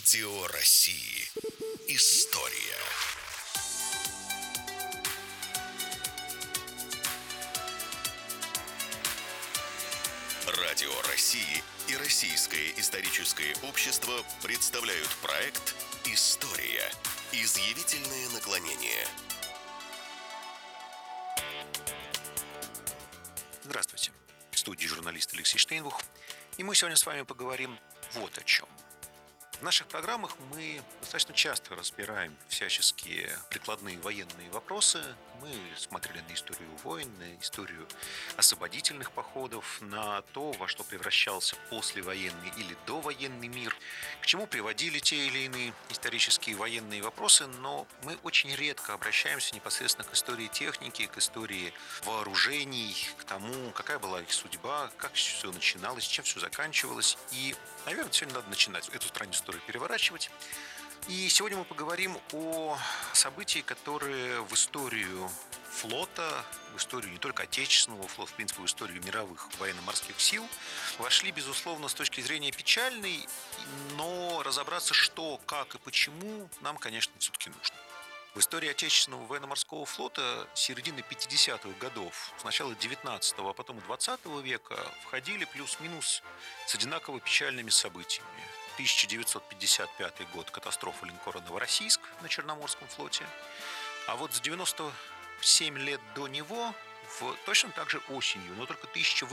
Радио России. История. Радио России и Российское историческое общество представляют проект «История. Изъявительное наклонение». Здравствуйте. В студии журналист Алексей Штейнбух. И мы сегодня с вами поговорим вот о чем. В наших программах мы достаточно часто разбираем всяческие прикладные военные вопросы. Мы смотрели на историю войн, на историю освободительных походов, на то, во что превращался послевоенный или довоенный мир, к чему приводили те или иные исторические военные вопросы, но мы очень редко обращаемся непосредственно к истории техники, к истории вооружений, к тому, какая была их судьба, как все начиналось, чем все заканчивалось. И, наверное, сегодня надо начинать эту страницу истории переворачивать. И сегодня мы поговорим о событии, которые в историю флота, в историю не только отечественного флота, в принципе, в историю мировых военно-морских сил вошли, безусловно, с точки зрения печальной, но разобраться, что, как и почему, нам, конечно, все-таки нужно. В истории отечественного военно-морского флота середины 50-х годов, сначала 19-го, а потом и 20 века входили плюс-минус с одинаково печальными событиями. 1955 год – катастрофа линкора «Новороссийск» на Черноморском флоте. А вот за 97 лет до него, точно так же осенью, но только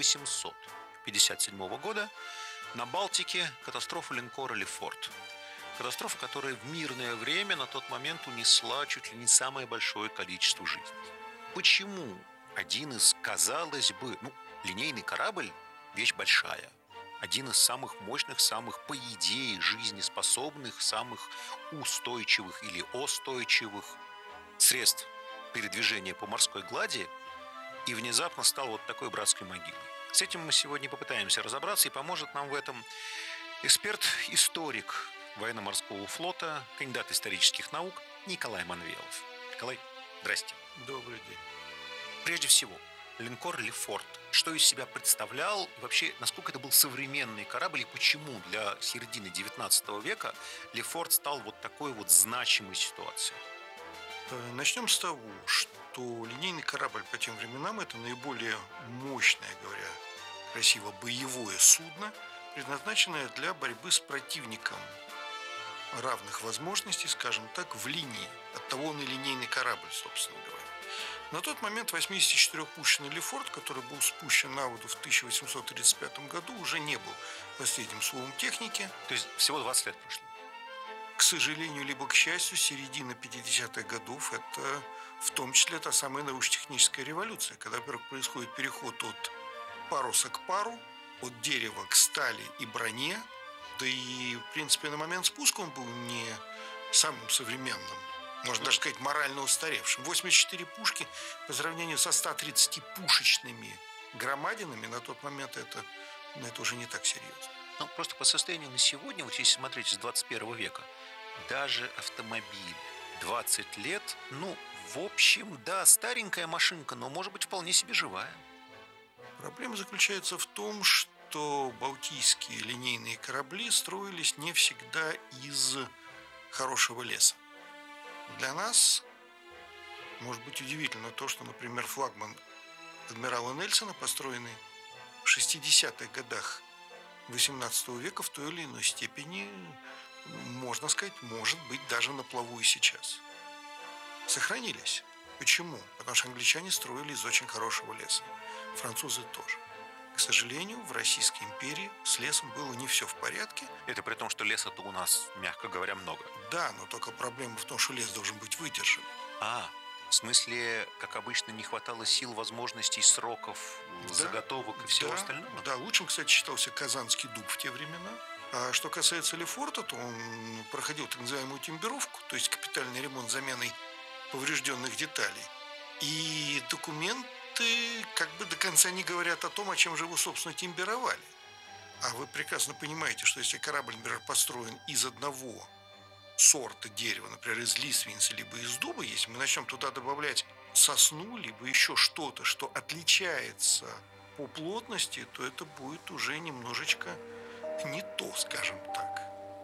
1857 года, на Балтике катастрофа линкора «Лефорт». Катастрофа, которая в мирное время на тот момент унесла чуть ли не самое большое количество жизней. Почему один из, казалось бы, линейный корабль – вещь большая, один из самых мощных, самых, по идее, жизнеспособных, самых устойчивых или остойчивых средств передвижения по морской глади, и внезапно стал вот такой братской могилой. С этим мы сегодня попытаемся разобраться, и поможет нам в этом эксперт-историк военно-морского флота, кандидат исторических наук Николай Манвелов. Николай, здрасте. Добрый день. Прежде всего, линкор «Лефорт». Что из себя представлял и вообще, насколько это был современный корабль и почему для середины 19 века «Лефорт» стал вот такой вот значимой ситуацией? Начнем с того, что линейный корабль по тем временам – это наиболее мощное, говоря красиво, боевое судно, предназначенное для борьбы с противником равных возможностей, скажем так, в линии. Оттого он и линейный корабль, собственно говоря. На тот момент 84-пушечный «Лефорт», который был спущен на воду в 1835 году, уже не был последним словом техники. То есть всего 20 лет прошло. К сожалению, либо к счастью, середина 50-х годов – это в том числе та самая научно-техническая революция, когда, во-первых, происходит переход от паруса к пару, от дерева к стали и броне, да и, в принципе, на момент спуска он был не самым современным, можно даже сказать, морально устаревшим. 84 пушки по сравнению со 130-пушечными громадинами на тот момент это уже не так серьезно. Просто по состоянию на сегодня, вот если смотреть с 21 века, даже автомобиль 20 лет, в общем, да, старенькая машинка, но может быть вполне себе живая. Проблема заключается в том, что балтийские линейные корабли строились не всегда из хорошего леса. Для нас может быть удивительно то, что, например, флагман адмирала Нельсона, построенный в 60-х годах 18 века, в той или иной степени, можно сказать, может быть даже на плаву и сейчас. Сохранились. Почему? Потому что англичане строили из очень хорошего леса. Французы тоже. К сожалению, в Российской империи с лесом было не все в порядке. Это при том, что леса-то у нас, мягко говоря, много. Да, но только проблема в том, что лес должен быть выдержан. В смысле, как обычно, не хватало сил, возможностей, сроков, заготовок и всего остального? Да, лучшим, кстати, считался Казанский дуб в те времена. А что касается «Лефорта», то он проходил так называемую темперовку, то есть капитальный ремонт заменой поврежденных деталей. И документы как бы до конца не говорят о том, о чем же его, собственно, темперовали. А вы прекрасно понимаете, что если корабль, например, построен из одного сорта дерева, например, из лиственницы, либо из дуба, если мы начнем туда добавлять сосну, либо еще что-то, что отличается по плотности, то это будет уже немножечко не то, скажем так.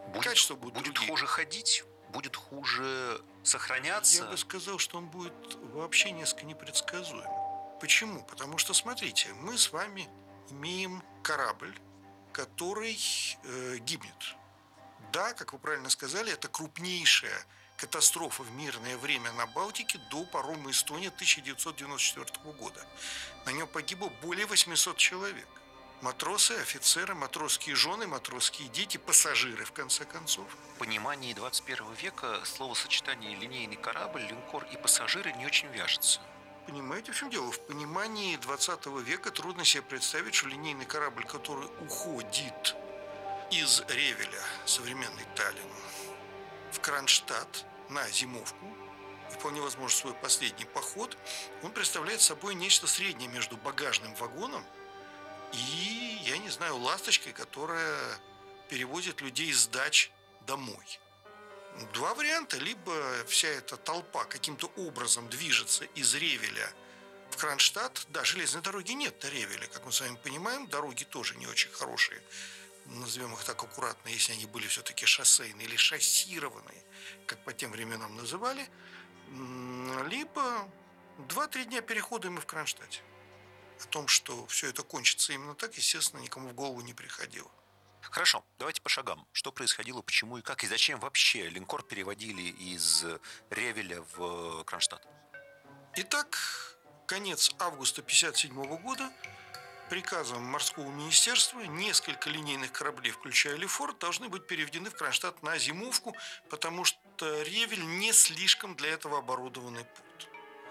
Качества будут будет другие. хуже ходить, будет хуже сохраняться. Я бы сказал, что он будет вообще несколько непредсказуем. Почему? Потому что, смотрите, мы с вами имеем корабль, который гибнет. Да, как вы правильно сказали, это крупнейшая катастрофа в мирное время на Балтике до парома «Эстония» 1994 года. На нем погибло более 800 человек. Матросы, офицеры, матросские жены, матросские дети, пассажиры, в конце концов. В понимании 21 века словосочетание «линейный корабль», «линкор» и «пассажиры» не очень вяжется. Понимаете, в чем дело? В понимании 20 века трудно себе представить, что линейный корабль, который уходит из Ревеля, современный Таллин, в Кронштадт на зимовку, и вполне возможно свой последний поход, он представляет собой нечто среднее между багажным вагоном и, я не знаю, ласточкой, которая перевозит людей с дач домой. Два варианта. Либо вся эта толпа каким-то образом движется из Ревеля в Кронштадт. Да, железной дороги нет до Ревеля, как мы с вами понимаем. Дороги тоже не очень хорошие. Назовем их так аккуратно, если они были все-таки шоссейные или шоссированные, как по тем временам называли. Либо 2-3 дня перехода мы в Кронштадте. О том, что все это кончится именно так, естественно, никому в голову не приходило. Хорошо, давайте по шагам. Что происходило, почему и как, и зачем вообще линкор переводили из Ревеля в Кронштадт? Итак, конец августа 1957 года. Приказом морского министерства несколько линейных кораблей, включая Лефорт, должны быть переведены в Кронштадт на зимовку, потому что Ревель не слишком для этого оборудованный порт.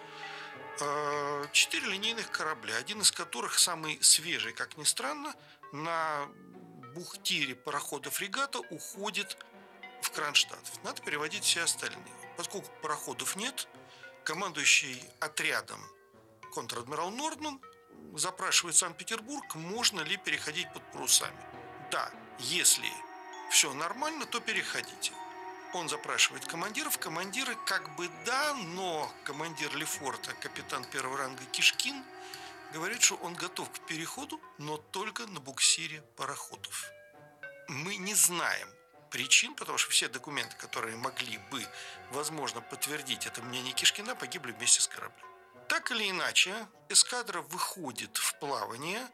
4 линейных корабля, один из которых самый свежий, как ни странно, на бухтире парохода-фрегата уходит в Кронштадт. Надо переводить все остальные. Поскольку пароходов нет, командующий отрядом контр-адмирал Нордман запрашивает Санкт-Петербург, можно ли переходить под парусами. Да, если все нормально, то переходите. Он запрашивает командиров. Командиры как бы да, но командир Лефорта, капитан первого ранга Кишкин, говорит, что он готов к переходу, но только на буксире пароходов. Мы не знаем причин, потому что все документы, которые могли бы, возможно, подтвердить это мнение Кишкина, погибли вместе с кораблем. Так или иначе, эскадра выходит в плавание.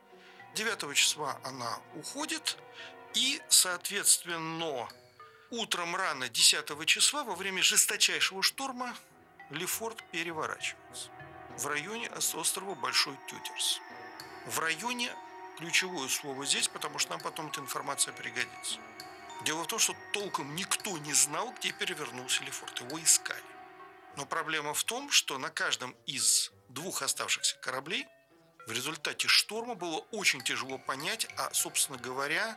9 числа она уходит. И, соответственно, утром рано 10 числа, во время жесточайшего шторма, Лефорт переворачивается в районе острова Большой Тютерс. В районе ключевое слово здесь, потому что нам потом эта информация пригодится. Дело в том, что толком никто не знал, где перевернулся Лефорт. Его искали. Но проблема в том, что на каждом из 2 оставшихся кораблей в результате шторма было очень тяжело понять, собственно говоря,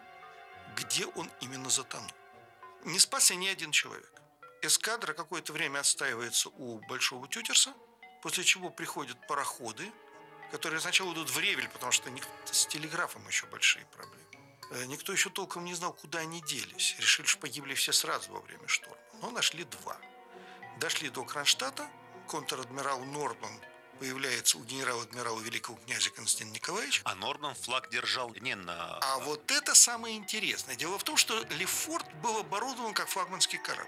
где он именно затонул. Не спасся ни один человек. Эскадра какое-то время отстаивается у Большого Тютерса, после чего приходят пароходы, которые сначала идут в Ревель, потому что с телеграфом еще большие проблемы. Никто еще толком не знал, куда они делись. Решили, что погибли все сразу во время шторма. Но нашли 2. Дошли до Кронштадта. Контр-адмирал Нордман появляется у генерал-адмирала великого князя Константина Николаевича. А Нордман флаг держал не на... А вот это самое интересное. Дело в том, что Лефорт был оборудован как флагманский корабль.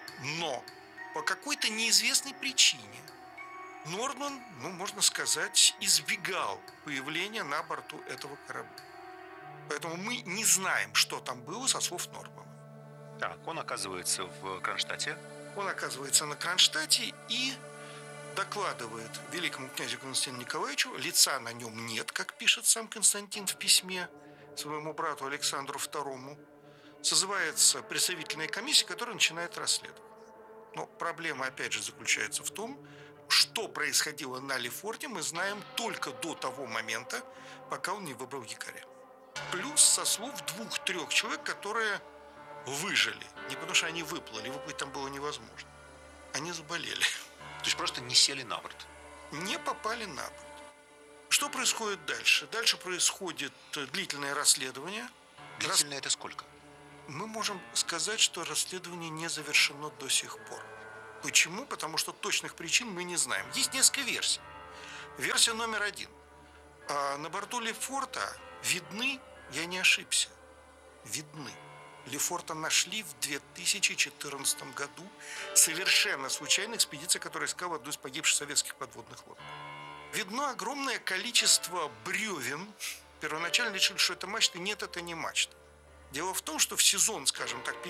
Но по какой-то неизвестной причине Нордман, можно сказать, избегал появления на борту этого корабля. Поэтому мы не знаем, что там было со слов Нордмана. Так, он оказывается в Кронштадте. Он оказывается на Кронштадте и докладывает великому князю Константину Николаевичу. Лица на нем нет, как пишет сам Константин в письме своему брату Александру II. Созывается представительная комиссия, которая начинает расследование. Но проблема, опять же, заключается в том, что происходило на Лефорте, мы знаем только до того момента, пока он не выбрал якоря. Плюс со слов 2-3 человек, которые выжили. Не потому что они выплыли, выплыть там было невозможно. Они заболели. То есть просто не сели на борт. Не попали на борт. Что происходит дальше? Дальше происходит длительное расследование. Длительное это сколько? Мы можем сказать, что расследование не завершено до сих пор. Почему? Потому что точных причин мы не знаем. Есть несколько версий. Версия номер 1. На борту Лефорта видны, я не ошибся, видны Лефорта нашли в 2014 году. Совершенно случайно экспедиция, которая искала одну из погибших советских подводных лодок. Видно огромное количество бревен. Первоначально решили, что это мачта. Нет, это не мачта. Дело в том, что в сезон, скажем так,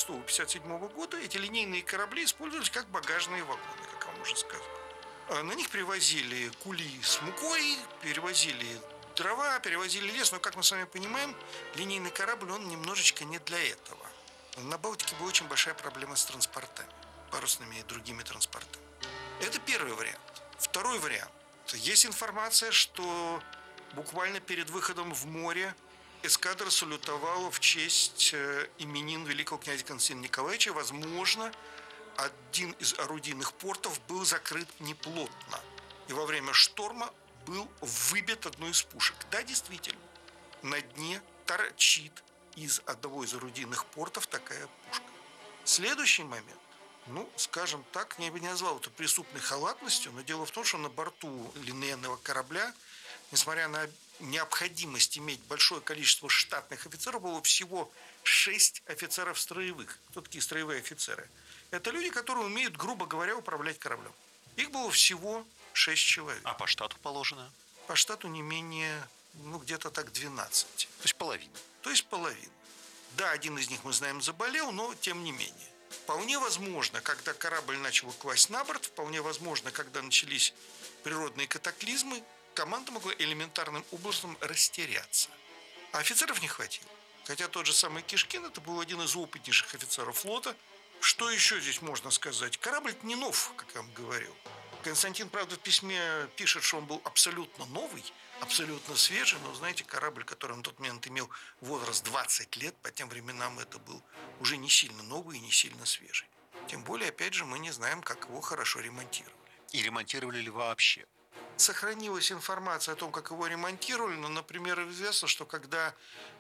56-57 года эти линейные корабли использовались как багажные вагоны, как я вам уже сказал. На них привозили кули с мукой, перевозили дрова, перевозили лес. Но, как мы с вами понимаем, линейный корабль, он немножечко не для этого. На Балтике была очень большая проблема с транспортами, парусными и другими транспортами. Это первый вариант. Второй вариант. Есть информация, что буквально перед выходом в море эскадра салютовала в честь именин великого князя Константина Николаевича. Возможно, один из орудийных портов был закрыт неплотно. И во время шторма был выбит одной из пушек. Да, действительно, на дне торчит из одного из орудийных портов такая пушка. Следующий момент. Скажем так, я бы не назвал это преступной халатностью, но дело в том, что на борту линейного корабля, несмотря на необходимость иметь большое количество штатных офицеров, было всего 6 офицеров строевых. Кто такие строевые офицеры? Это люди, которые умеют, грубо говоря, управлять кораблем. Их было всего 6 человек. А по штату положено? По штату не менее, где-то так 12. То есть половина? То есть половина. Да, один из них, мы знаем, заболел, но тем не менее. Вполне возможно, когда корабль начал класть на борт, вполне возможно, когда начались природные катаклизмы, команда могла элементарным образом растеряться. А офицеров не хватило. Хотя тот же самый Кишкин, это был один из опытнейших офицеров флота. Что еще здесь можно сказать? Корабль не нов, как я вам говорил. Константин, правда, в письме пишет, что он был абсолютно новый, абсолютно свежий, но, знаете, корабль, который на тот момент имел возраст 20 лет, по тем временам это был уже не сильно новый и не сильно свежий. Тем более, опять же, мы не знаем, как его хорошо ремонтировали. И ремонтировали ли вообще? Сохранилась информация о том, как его ремонтировали, но, например, известно, что когда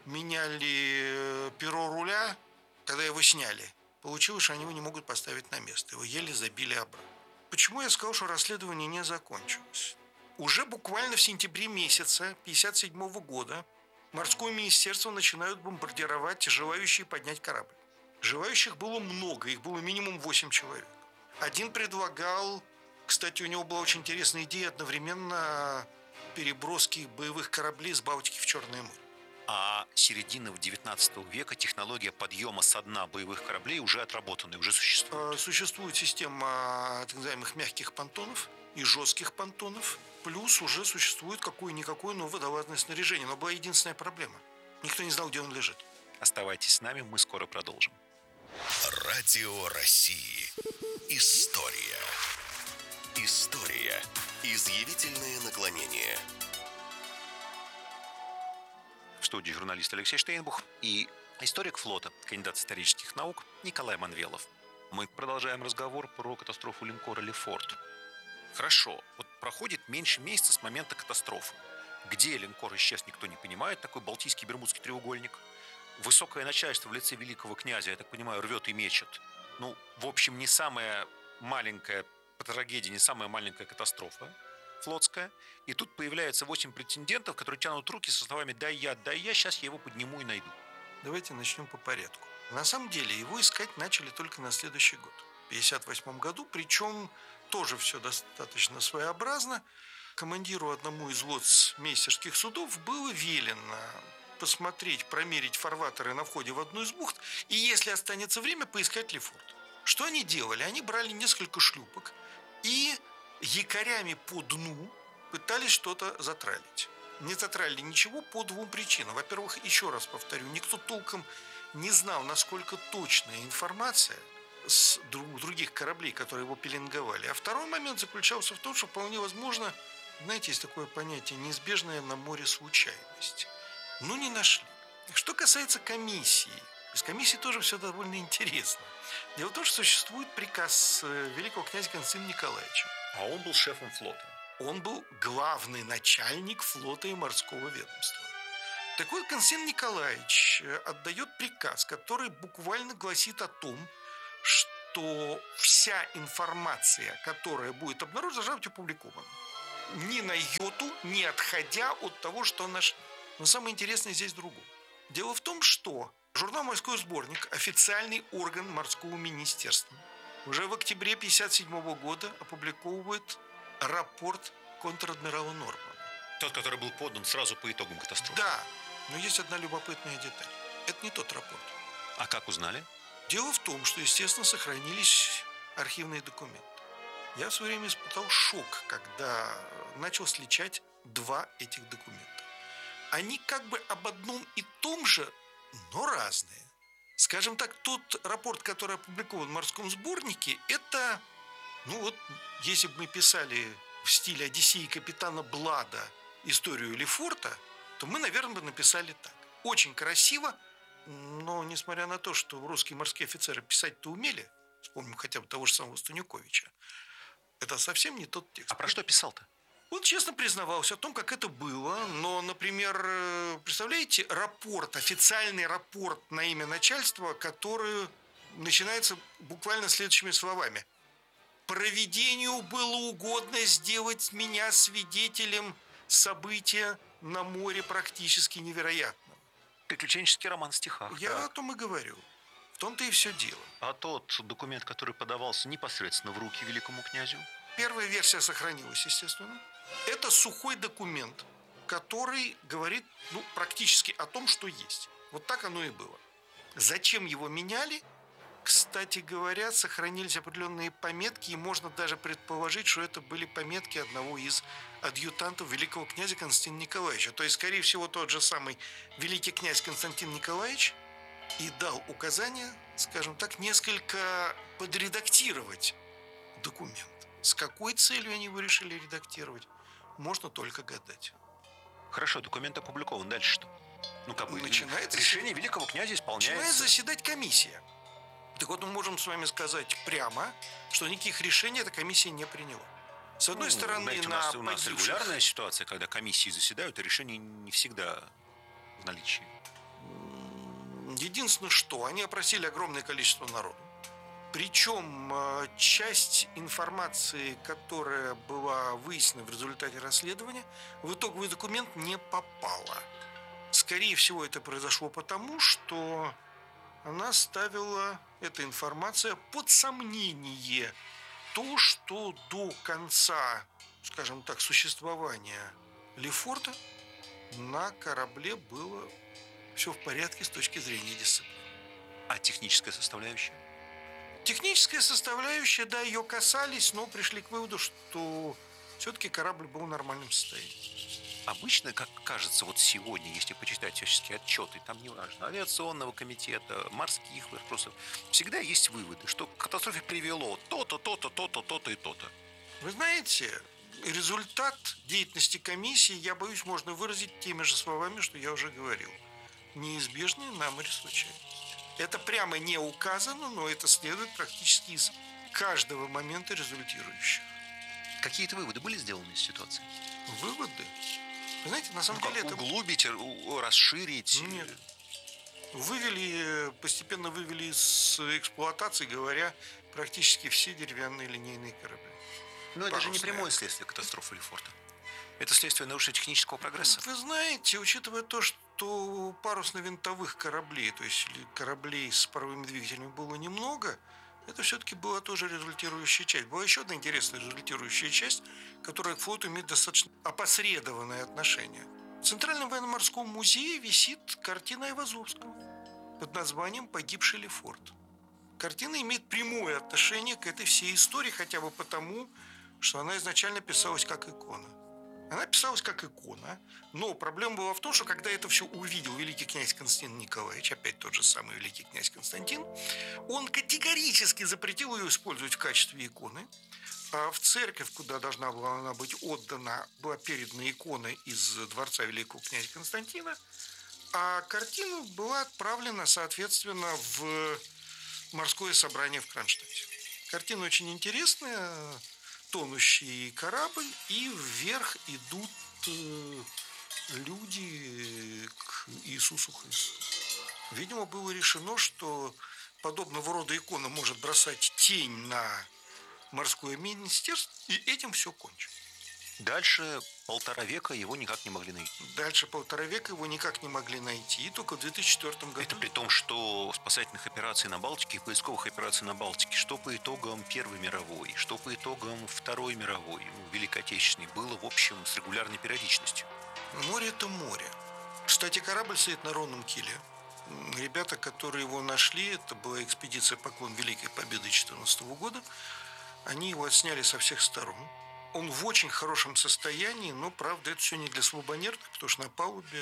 меняли перо руля, когда его сняли, получилось, что они его не могут поставить на место. Его еле забили обратно. Почему я сказал, что расследование не закончилось? Уже буквально в сентябре месяца 1957 года морское министерство начинают бомбардировать желающие поднять корабль. Желающих было много, их было минимум 8 человек. Один предлагал, кстати, у него была очень интересная идея одновременно переброски боевых кораблей с Балтики в Черное море. А середина XIX века технология подъема со дна боевых кораблей уже отработана, уже существует. Существует система так называемых мягких понтонов и жестких понтонов. Плюс уже существует какое-никакое, но водолазное снаряжение. Но была единственная проблема. Никто не знал, где он лежит. Оставайтесь с нами, мы скоро продолжим. Радио России. История. История. Изъявительные наклонения. В студии журналист Алексей Штейнбух и историк флота, кандидат исторических наук Николай Манвелов. Мы продолжаем разговор про катастрофу линкора «Лефорт». Хорошо, вот проходит меньше месяца с момента катастрофы. Где линкор исчез, никто не понимает, такой Балтийский Бермудский треугольник. Высокое начальство в лице великого князя, я так понимаю, рвет и мечет. В общем, не самая маленькая трагедия, не самая маленькая катастрофа флотская. И тут появляется 8 претендентов, которые тянут руки со словами дай я, сейчас я его подниму и найду». Давайте начнем по порядку. На самом деле его искать начали только на следующий год, в 1958 году, причем тоже все достаточно своеобразно. Командиру одному из лоцмейстерских судов было велено посмотреть, промерить фарватеры на входе в одну из бухт и, если останется время, поискать Лефорт. Что они делали? Они брали несколько шлюпок и якорями по дну пытались что-то затралить. Не затралили ничего по 2 причинам. Во-первых, еще раз повторю, никто толком не знал, насколько точная информация с других кораблей, которые его пеленговали. А второй момент заключался в том, что вполне возможно, знаете, есть такое понятие неизбежная на море случайность. Не нашли. Что касается комиссии, с комиссией тоже все довольно интересно. Дело в том, что существует приказ великого князя Константина Николаевича. А он был шефом флота. Он был главный начальник флота и морского ведомства. Так вот, Константин Николаевич отдает приказ, который буквально гласит о том, что вся информация, которая будет обнаружена, должна быть опубликована. Ни на йоту, не отходя от того, что нашли. Но самое интересное здесь другое. Дело в том, что Журнал «Морской сборник» – официальный орган морского министерства. Уже в октябре 1957 года опубликовывает рапорт контр-адмирала Нормана. Тот, который был подан сразу по итогам катастрофы. Да, но есть одна любопытная деталь. Это не тот рапорт. А как узнали? Дело в том, что, естественно, сохранились архивные документы. Я в свое время испытал шок, когда начал сличать два этих документа. Они как бы об одном и том же, но разные. Скажем так, тот рапорт, который опубликован в «Морском сборнике», это, если бы мы писали в стиле «Одиссеи капитана Блада» историю Лефорта, то мы, наверное, бы написали так. Очень красиво, но несмотря на то, что русские морские офицеры писать-то умели, вспомним хотя бы того же самого Станюковича, это совсем не тот текст. А про что писал-то? Он честно признавался о том, как это было, но, например, представляете, официальный рапорт на имя начальства, который начинается буквально следующими словами. «Провидению было угодно сделать меня свидетелем события на море практически невероятного». Приключенческий роман в стихах. Я так. о том и говорю. В том-то и все дело. А тот документ, который подавался непосредственно в руки великому князю? Первая версия сохранилась, естественно. Это сухой документ, который говорит практически о том, что есть. Вот так оно и было. Зачем его меняли? Кстати говоря, сохранились определенные пометки, и можно даже предположить, что это были пометки одного из адъютантов великого князя Константина Николаевича. То есть, скорее всего, тот же самый великий князь Константин Николаевич и дал указание, скажем так, несколько подредактировать документ. С какой целью они его решили редактировать, можно только гадать. Хорошо, документ опубликован. Дальше что? Начинается решение великого князя исполняется. Начинает заседать комиссия. Так вот, мы можем с вами сказать прямо, что никаких решений эта комиссия не приняла. С одной стороны, знаете, у нас регулярная ситуация, когда комиссии заседают, и решения не всегда в наличии. Единственное, что они опросили огромное количество народу. Причем часть информации, которая была выяснена в результате расследования, в итоговый документ не попала. Скорее всего, это произошло потому, что она ставила, эта информация, под сомнение то, что до конца, скажем так, существования Лефорта на корабле было все в порядке с точки зрения дисциплины. А техническая составляющая? Техническая составляющая, да, ее касались, но пришли к выводу, что все-таки корабль был в нормальном состоянии. Обычно, как кажется, вот сегодня, если почитать всяческие отчеты, там неважно, авиационного комитета, морских вопросов, всегда есть выводы, что к катастрофе привело то-то, то-то, то-то, то-то и то-то. Вы знаете, результат деятельности комиссии, я боюсь, можно выразить теми же словами, что я уже говорил. Неизбежные на море случайности. Это прямо не указано, но это следует практически из каждого момента результирующих. Какие-то выводы были сделаны из ситуации? Выводы? Вы знаете, на самом деле это... Углубить, расширить? Нет. Постепенно вывели из эксплуатации, говоря, практически все деревянные линейные корабли. Но это же не прямое следствие катастрофы Лефорта. Это следствие научно-технического прогресса. Вы знаете, учитывая то, что парусно-винтовых кораблей, то есть кораблей с паровыми двигателями было немного, это все-таки была тоже результирующая часть. Была еще одна интересная результирующая часть, которая к флоту имеет достаточно опосредованное отношение. В Центральном военно-морском музее висит картина Айвазовского под названием «Погибший Лефорт». Картина имеет прямое отношение к этой всей истории, хотя бы потому, что она изначально писалась как икона. Она писалась как икона, но проблема была в том, что когда это все увидел великий князь Константин Николаевич, опять тот же самый великий князь Константин, он категорически запретил ее использовать в качестве иконы. А в церковь, куда должна была она быть отдана, была передана икона из дворца великого князя Константина, а картина была отправлена, соответственно, в морское собрание в Кронштадте. Картина очень интересная. Тонущий корабль, и вверх идут люди к Иисусу Христу. Видимо, было решено, что подобного рода икона может бросать тень на морское министерство, и этим все кончено. Дальше 1,5 века его никак не могли найти. Дальше 1,5 века его никак не могли найти. И только в 2004 году... Это при том, что спасательных операций на Балтике и поисковых операций на Балтике, что по итогам Первой мировой, что по итогам Второй мировой, Великой Отечественной, было, в общем, с регулярной периодичностью. Море – это море. Кстати, корабль стоит на ровном киле. Ребята, которые его нашли, это была экспедиция «Поклон Великой Победы» 2014 года, они его отсняли со всех сторон. Он в очень хорошем состоянии, но, правда, это все не для слабонервных, потому что на палубе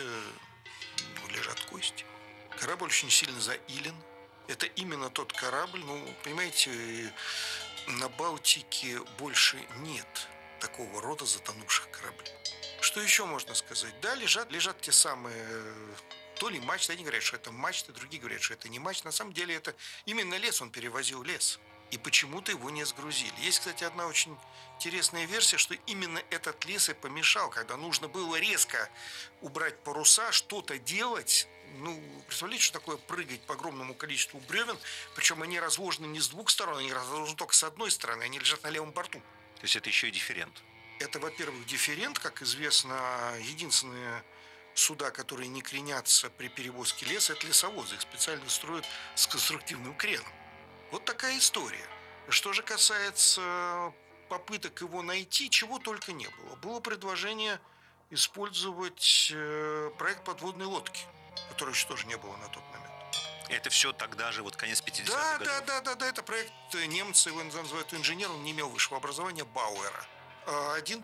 лежат кости. Корабль очень сильно заилен. Это именно тот корабль, понимаете, на Балтике больше нет такого рода затонувших кораблей. Что еще можно сказать? Да, лежат те самые, то ли мачты, они говорят, что это мачты, другие говорят, что это не мачты. На самом деле это именно лес, он перевозил лес. И почему-то его не сгрузили. Есть, кстати, одна очень интересная версия, что именно этот лес и помешал, когда нужно было резко убрать паруса, что-то делать. Представляете, что такое прыгать по огромному количеству бревен, причем они разложены не с двух сторон, они разложены только с одной стороны, они лежат на левом борту. То есть это еще и дифферент. Это, во-первых, дифферент, как известно, единственные суда, которые не кренятся при перевозке леса, это лесовозы. Их специально строят с конструктивным креном. Вот такая история. Что же касается попыток его найти, чего только не было. Было предложение использовать проект подводной лодки, который еще тоже не было на тот момент. Это все тогда же, конец 50-х годов? Да, это проект немца, его называют инженер, он не имел высшего образования, Бауэра. Один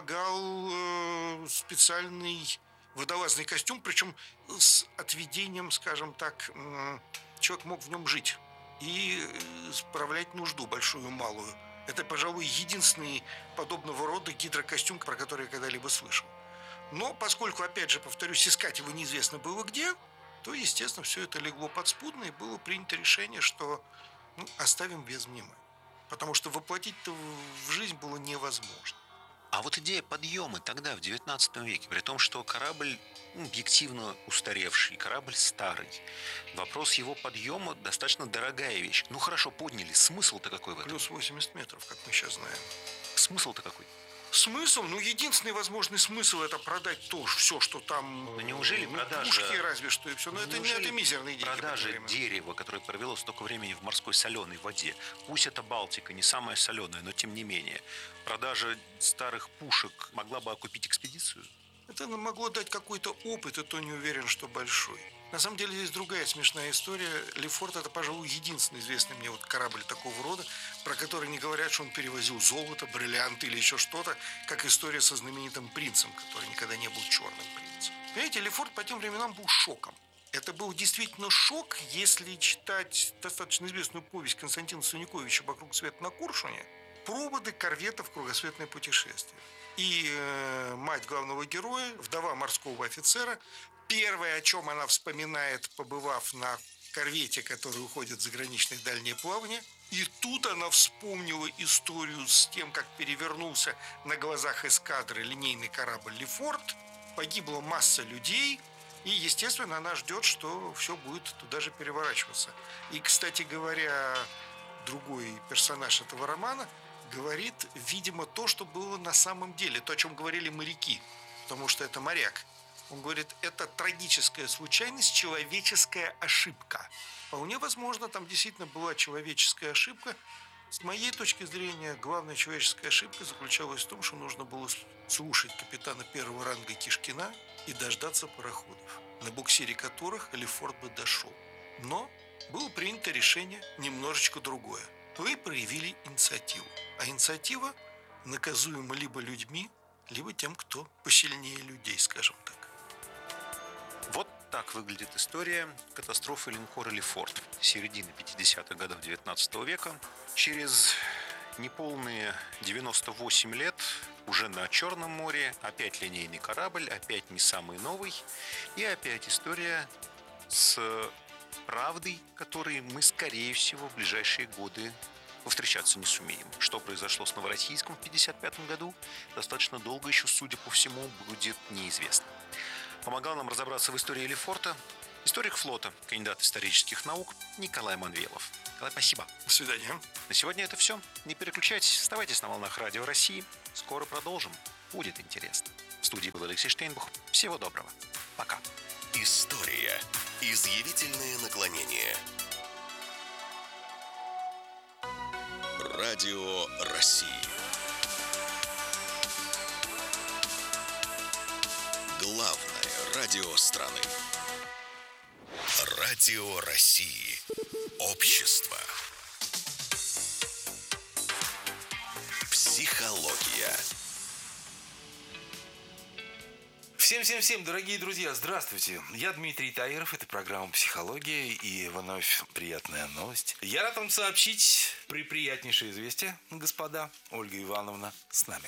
предлагал специальный водолазный костюм, причем с отведением, скажем так, человек мог в нем жить и справлять нужду, большую и малую. Это, пожалуй, единственный подобного рода гидрокостюм, про который я когда-либо слышал. Но поскольку, опять же, повторюсь, искать его неизвестно было где, то, естественно, все это легло подспудно, и было принято решение, что оставим без внимания. Потому что воплотить-то в жизнь было невозможно. А вот идея подъема тогда, в 19 веке, при том, что корабль объективно устаревший, корабль старый, вопрос его подъема достаточно дорогая вещь. Хорошо, подняли. Смысл-то какой в этом? Плюс 80 метров, как мы сейчас знаем. Смысл-то какой? Смысл? Единственный возможный смысл – это продать все, что там. Но неужели продажа... Пушки разве что и все. Но это мизерные деньги. Продажа дерева, которое провело столько времени в морской соленой воде, пусть это Балтика, не самая соленая, но тем не менее, продажа старых пушек могла бы окупить экспедицию? Это могло дать какой-то опыт, и то не уверен, что большой. На самом деле, здесь другая смешная история. Лефорт – это, пожалуй, единственный известный мне корабль такого рода, про который не говорят, что он перевозил золото, бриллианты или еще что-то, как история со знаменитым принцем, который никогда не был черным принцем. Понимаете, Лефорт по тем временам был шоком. Это был действительно шок, если читать достаточно известную повесть Константина Суниковича «Вокруг света на Коршуне», проводы корветов в кругосветное путешествие. И мать главного героя, вдова морского офицера, первое, о чем она вспоминает, побывав на корвете, который уходит в заграничное дальнее плавание, и тут она вспомнила историю с тем, как перевернулся на глазах эскадры линейный корабль «Лефорт», погибла масса людей, и, естественно, она ждет, что все будет туда же переворачиваться. И, кстати говоря, другой персонаж этого романа говорит, видимо, то, что было на самом деле, то, о чем говорили моряки, потому что это моряк. Он говорит, это трагическая случайность, человеческая ошибка. Вполне возможно, там действительно была человеческая ошибка. С моей точки зрения, главная человеческая ошибка заключалась в том, что нужно было слушать капитана первого ранга Кишкина и дождаться пароходов, на буксире которых Лефорт бы дошел. Но было принято решение немножечко другое. Вы проявили инициативу. А инициатива наказуема либо людьми, либо тем, кто посильнее людей, скажем так. Вот так выглядит история катастрофы линкора «Лефорт» середины 50-х годов 19 века. Через неполные 98 лет уже на Черном море опять линейный корабль, опять не самый новый, и опять история с правдой, которой мы, скорее всего, в ближайшие годы повстречаться не сумеем. Что произошло с Новороссийском в 1955 году, достаточно долго еще, судя по всему, будет неизвестно. Помогал нам разобраться в истории Лефорта историк флота, кандидат исторических наук Николай Манвелов. Николай, спасибо. До свидания. На сегодня это все. Не переключайтесь, оставайтесь на волнах Радио России. Скоро продолжим. Будет интересно. В студии был Алексей Штейнбух. Всего доброго. Пока. История. Изъявительные наклонения. Радио России. Главное радио страны. Радио России. Общество. Психология. Всем, дорогие друзья, здравствуйте. Я Дмитрий Таиров, это программа «Психология», и вновь приятная новость. Я рад вам сообщить приятнейшее известие, господа. Ольга Ивановна с нами.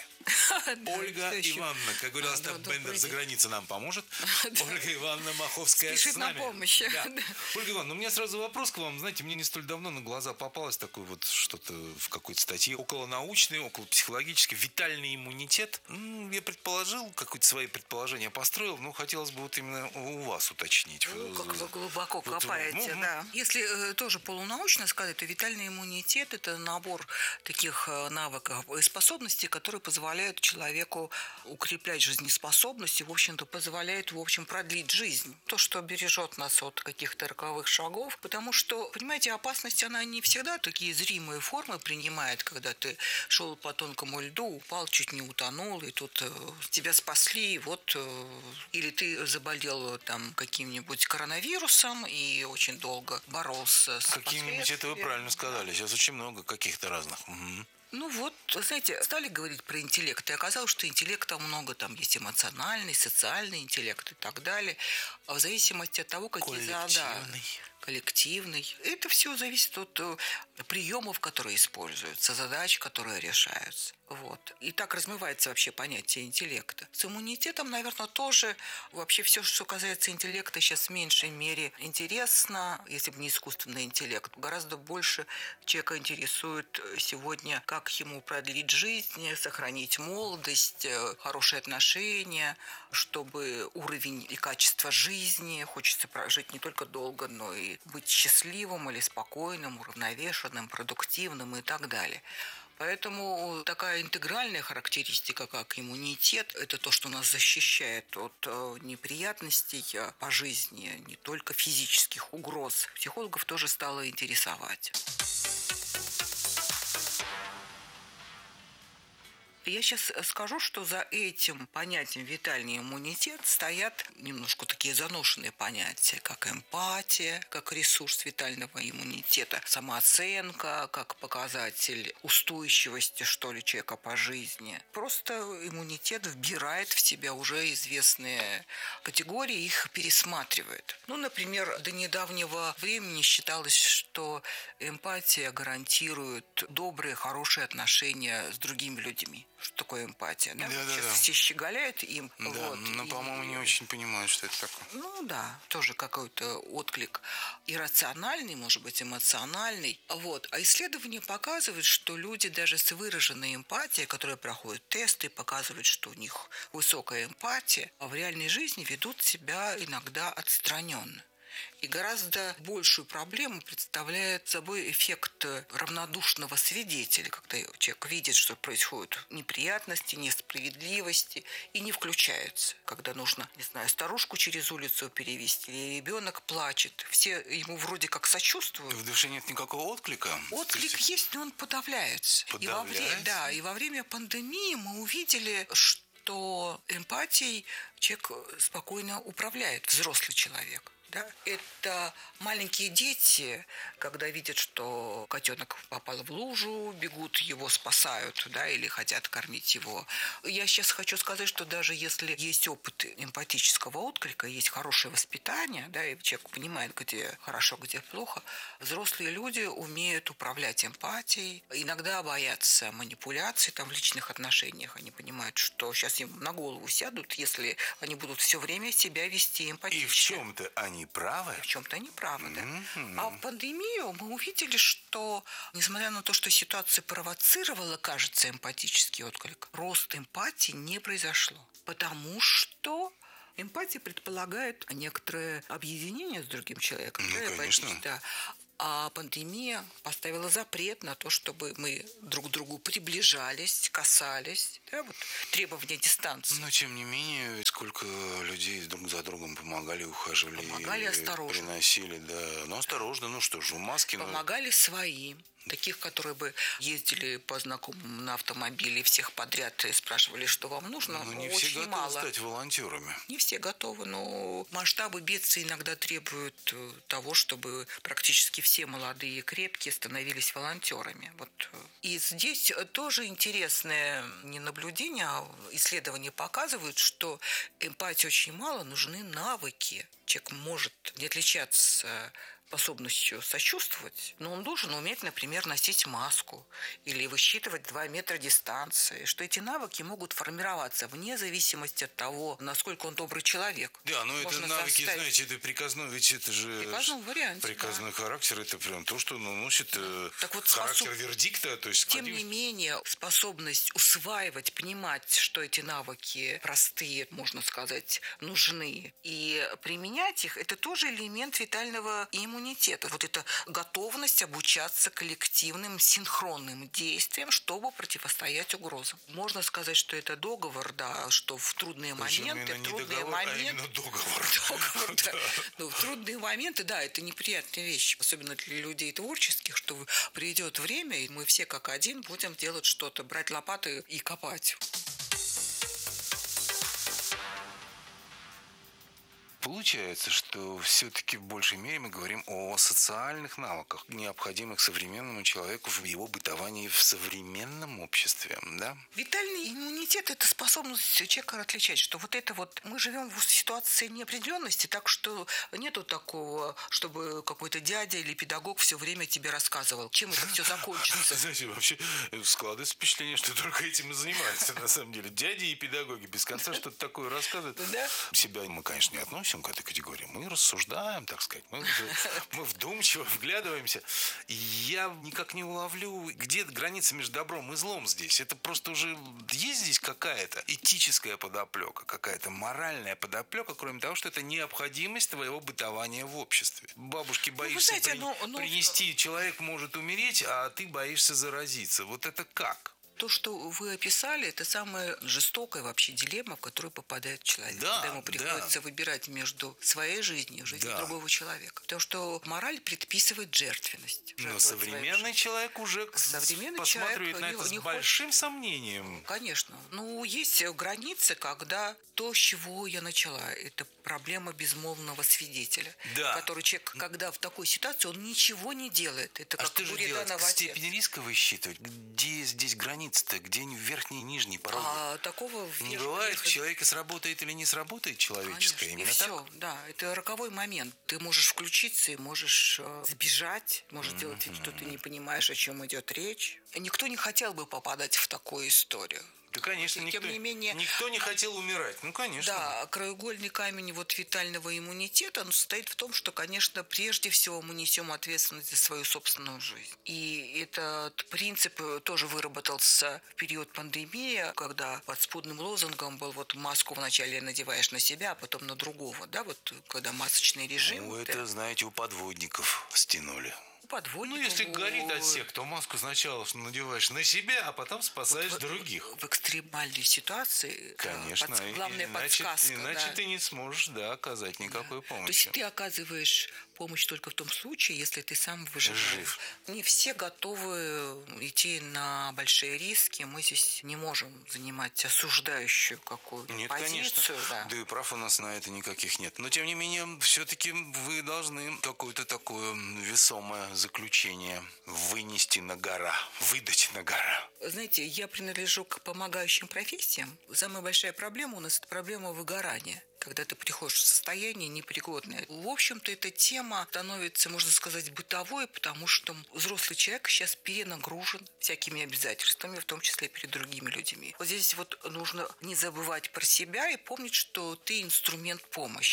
Ольга Ивановна, как говорил Остап Бендер, за границей нам поможет. Ольга Ивановна Маховская с нами. Спешит на помощь. Ольга Ивановна, у меня сразу вопрос к вам. Знаете, мне не столь давно на глаза попалось такое вот что-то в какой-то статье околонаучной, около психологической, витальный иммунитет. Я предположил, какое-то свои предположения построил, но хотелось бы вот именно у вас уточнить. Как вы глубоко копаете, да. Если тоже полунаучно сказать, то витальный иммунитет – это набор таких навыков и способностей, которые позволяют человеку укреплять жизнеспособность и, в общем-то, позволяет, продлить жизнь. То, что бережет нас от каких-то роковых шагов, потому что, понимаете, опасность, она не всегда такие зримые формы принимает, когда ты шел по тонкому льду, упал, чуть не утонул, и тут тебя спасли, и вот или ты заболел там каким-нибудь коронавирусом и очень долго боролся с Каким-нибудь, это вы правильно сказали. Сейчас очень много каких-то разных. Ну вот, знаете, стали говорить про интеллект, и оказалось, что интеллекта много, там есть эмоциональный, социальный интеллект и так далее, а в зависимости от того, какие задачи. Коллективный. Это все зависит от приемов, которые используются, задач, которые решаются. Вот. И так размывается вообще понятие интеллекта. С иммунитетом, наверное, тоже вообще все, что касается интеллекта, сейчас в меньшей мере интересно, если бы не искусственный интеллект. Гораздо больше человека интересует сегодня, как ему продлить жизнь, сохранить молодость, хорошие отношения, чтобы уровень и качество жизни, хочется прожить не только долго, но и быть счастливым или спокойным, уравновешенным, продуктивным и так далее. Поэтому такая интегральная характеристика, как иммунитет, это то, что нас защищает от неприятностей по жизни, не только физических угроз. Психологов тоже стало интересовать. Я сейчас скажу, что за этим понятием витальный иммунитет стоят немножко такие заношенные понятия, как эмпатия, как ресурс витального иммунитета, самооценка, как показатель устойчивости, что ли, человека по жизни. Просто иммунитет вбирает в себя уже известные категории, их пересматривает. Например, до недавнего времени считалось, что эмпатия гарантирует добрые, хорошие отношения с другими людьми. Что такое эмпатия? Да? Сейчас все щеголяют им. Да, но, по-моему, не очень понимают, что это такое. Да, тоже какой-то отклик иррациональный, может быть, эмоциональный. А исследования показывают, что люди даже с выраженной эмпатией, которые проходят тесты, показывают, что у них высокая эмпатия, а в реальной жизни ведут себя иногда отстраненно. И гораздо большую проблему представляет собой эффект равнодушного свидетеля, когда человек видит, что происходят неприятности, несправедливости, и не включается. Когда нужно, старушку через улицу перевести, или ребенок плачет, все ему вроде как сочувствуют. В душе нет никакого отклика? Отклик есть, но он подавляется. Подавляется? И во время пандемии мы увидели, что эмпатией человек спокойно управляет, взрослый человек. Да? Это маленькие дети, когда видят, что котенок попал в лужу, бегут, его спасают, да, или хотят кормить его. Я сейчас хочу сказать, что даже если есть опыт эмпатического отклика, есть хорошее воспитание, да, и человек понимает, где хорошо, где плохо, взрослые люди умеют управлять эмпатией, иногда боятся манипуляций в личных отношениях. Они понимают, что сейчас им на голову сядут, если они будут все время себя вести эмпатично. И в чем-то они правы. В чем-то они правы, да. А в пандемию мы увидели, что, несмотря на то, что ситуация провоцировала, кажется, эмпатический отклик, рост эмпатии не произошло. Потому что эмпатия предполагает некоторое объединение с другим человеком. Конечно. Да. А пандемия поставила запрет на то, чтобы мы друг к другу приближались, касались, да, вот требования дистанции. Но, тем не менее, сколько людей друг за другом помогали, ухаживали. Помогали осторожно. Приносили, да. Ну, осторожно, ну что ж, маски... Помогали своим. Таких, которые бы ездили по знакомым на автомобиле всех подряд и спрашивали, что вам нужно, не очень все готовы мало. стать волонтерами. Не все готовы, но масштабы бедствий иногда требуют того, чтобы практически все молодые и крепкие становились волонтерами. Вот. И здесь тоже интересное не наблюдение, а исследования показывают, что эмпатии очень мало, нужны навыки. Человек может не отличаться способностью сочувствовать, но он должен уметь, например, носить маску или высчитывать 2 метра дистанции, что эти навыки могут формироваться вне зависимости от того, насколько он добрый человек. Да, но это навыки, знаете, это приказной, ведь это же приказной характер, это прям то, что носит характер вердикта. То есть, тем не менее, способность усваивать, понимать, что эти навыки простые, можно сказать, нужны, и применять их, это тоже элемент витального иммунитета. Вот эта готовность обучаться коллективным синхронным действиям, чтобы противостоять угрозам. Можно сказать, что это договор, да, что в трудные моменты... именно договор. Да. Ну, в трудные моменты, да, это неприятная вещь, особенно для людей творческих, что придет время, и мы все как один будем делать что-то, брать лопаты и копать. Получается, что все-таки в большей мере мы говорим о социальных навыках, необходимых современному человеку в его бытовании в современном обществе, да? Витальный иммунитет – это способность человека отличать, что вот это вот мы живем в ситуации неопределенности, так что нету такого, чтобы какой-то дядя или педагог все время тебе рассказывал, чем это все закончится. Знаете, вообще складывается впечатление, что только этим и занимаются на самом деле. Дяди и педагоги без конца что-то такое рассказывают. Да? Себя мы, конечно, не относим к этой категории. Мы рассуждаем, так сказать. Мы вдумчиво вглядываемся. И я никак не уловлю, где граница между добром и злом здесь. Это просто уже есть здесь какая-то этическая подоплека, какая-то моральная подоплека, кроме того, что это необходимость твоего бытования в обществе. Бабушке боишься принести, человек может умереть, а ты боишься заразиться. Вот это как? То, что вы описали, это самая жестокая вообще дилемма, в которую попадает человек. Да, когда ему приходится выбирать между своей жизнью и жизнью другого человека. Потому что мораль предписывает жертвенность. Но современный человек уже посматривает на это с большим сомнением. Конечно. Ну, есть границы, когда то, с чего я начала, это проблема безмолвного свидетеля. Да. Который человек, когда в такой ситуации, он ничего не делает. Это как что же делать? Степень риска высчитывать? Где здесь граница-то? Где верхний и нижний порог? Такого не бывает, человека сработает или не сработает человеческое. Конечно, именно все, так? Да, это роковой момент. Ты можешь включиться и можешь сбежать, можешь делать вид, что ты не понимаешь, о чем идет речь. Никто не хотел бы попадать в такую историю. Да, конечно, никто не хотел умирать. Ну, конечно. Да, краеугольный камень витального иммунитета состоит в том, что, конечно, прежде всего мы несем ответственность за свою собственную жизнь. И этот принцип тоже выработался в период пандемии, когда подспудным лозунгом был маску вначале надеваешь на себя, а потом на другого, да, когда масочный режим. Ну, это, знаете, у подводников стянули. Подводников. Ну, если горит отсек, то маску сначала надеваешь на себя, а потом спасаешь других. В экстремальной ситуации, конечно, главная подсказка. Иначе ты не сможешь, оказать никакой помощи. То есть ты оказываешь помощь только в том случае, если ты сам выживаешь. Не все готовы идти на большие риски. Мы здесь не можем занимать осуждающую какую-то позицию. Конечно. Да и прав у нас на это никаких нет. Но, тем не менее, все-таки вы должны какое-то такое весомое заключение вынести на гора, выдать на гора. Знаете, я принадлежу к помогающим профессиям. Самая большая проблема у нас – это проблема выгорания. Когда ты приходишь в состояние непригодное. В общем-то, эта тема становится, можно сказать, бытовой, потому что взрослый человек сейчас перенагружен всякими обязательствами, в том числе и перед другими людьми. Вот здесь нужно не забывать про себя и помнить, что ты инструмент помощи.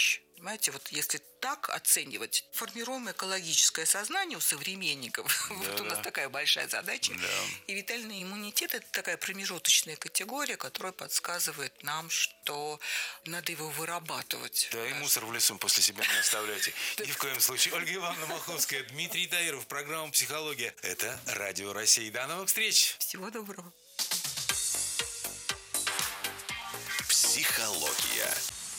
Понимаете, вот если так оценивать, формируем экологическое сознание у современников. Вот у нас такая большая задача. И витальный иммунитет – это такая промежуточная категория, которая подсказывает нам, что надо его вырабатывать. Да, и мусор в лесу после себя не оставляйте. Ни в коем случае. Ольга Ивановна Маховская, Дмитрий Таиров, программа «Психология». Это Радио России. До новых встреч. Всего доброго. Психология.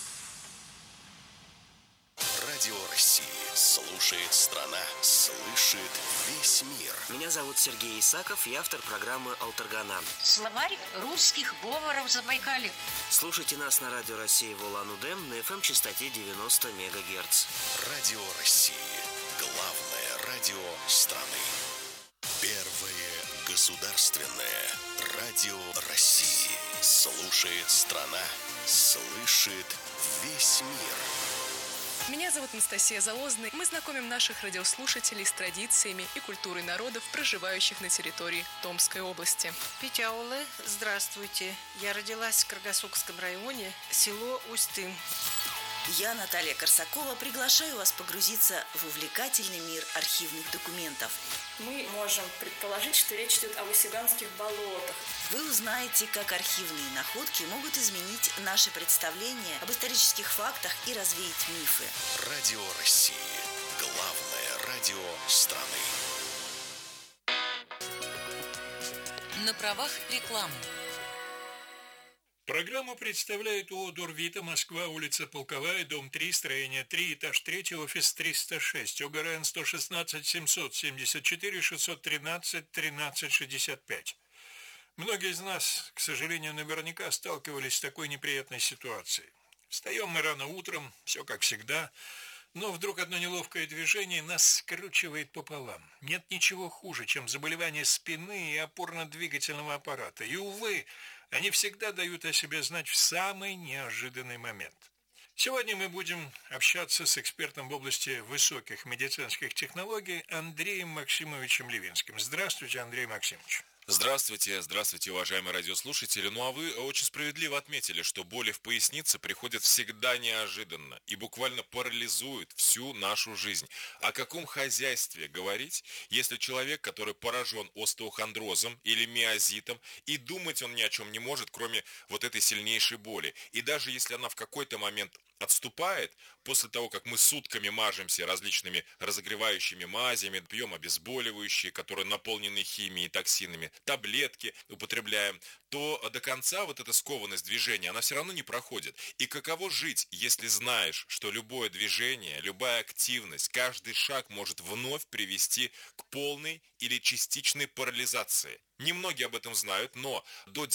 Радио России. Слушает страна. Слышит весь мир. Меня зовут Сергей Исаков, я автор программы «Алтаргана». Словарь русских говоров Забайкалья. Слушайте нас на Радио России в Улан-Удэ на FM-частоте 90 МГц. Радио России. Главное радио страны. Первое государственное радио России. Слушает страна. Слышит весь мир. Меня зовут Анастасия Залозная. Мы знакомим наших радиослушателей с традициями и культурой народов, проживающих на территории Томской области. Питяулы, здравствуйте. Я родилась в Каргасокском районе, село Усть-Тым. Я, Наталья Корсакова, приглашаю вас погрузиться в увлекательный мир архивных документов. Мы можем предположить, что речь идет о Васюганских болотах. Вы узнаете, как архивные находки могут изменить наше представление об исторических фактах и развеять мифы. Радио России. Главное радио страны. На правах рекламы. Программу представляет ООО «Дорвита», Москва, улица Полковая, дом 3, строение 3, этаж 3, офис 306, ОГРН 116 774 613 13 65. Многие из нас, к сожалению, наверняка сталкивались с такой неприятной ситуацией. Встаем мы рано утром, все как всегда, но вдруг одно неловкое движение нас скручивает пополам. Нет ничего хуже, чем заболевание спины и опорно-двигательного аппарата. И, увы, они всегда дают о себе знать в самый неожиданный момент. Сегодня мы будем общаться с экспертом в области высоких медицинских технологий Андреем Максимовичем Левинским. Здравствуйте, Андрей Максимович. Здравствуйте, уважаемые радиослушатели. Ну а вы очень справедливо отметили, что боли в пояснице приходят всегда неожиданно и буквально парализуют всю нашу жизнь. О каком хозяйстве говорить, если человек, который поражен остеохондрозом или миозитом, и думать он ни о чем не может, кроме вот этой сильнейшей боли. И даже если она в какой-то момент отступает, после того, как мы сутками мажемся различными разогревающими мазями, пьем обезболивающие, которые наполнены химией и токсинами, таблетки употребляем, то до конца вот эта скованность движения, она все равно не проходит. И каково жить, если знаешь, что любое движение, любая активность, каждый шаг может вновь привести к полной или частичной парализации? Немногие об этом знают, но до